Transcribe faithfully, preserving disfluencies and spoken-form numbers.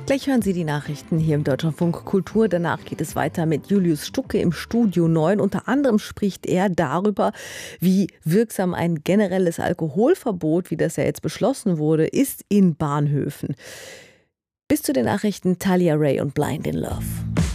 Gleich hören Sie die Nachrichten hier im Deutschlandfunk Kultur. Danach geht es weiter mit Julius Stucke im Studio neun. Unter anderem spricht er darüber, wie wirksam ein generelles Alkoholverbot, wie das ja jetzt beschlossen wurde, ist in Bahnhöfen. Bis zu den Nachrichten Talia Ray und Blind in Love.